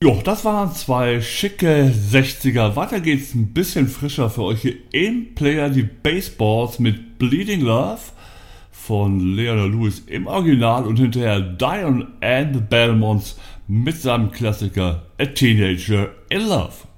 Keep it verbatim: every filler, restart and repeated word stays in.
Jo, das waren zwei schicke sechziger. Weiter geht's ein bisschen frischer für euch hier im Player, die Baseballs mit Bleeding Love von Leona Lewis im Original und hinterher Dion and the Belmonts mit seinem Klassiker A Teenager in Love.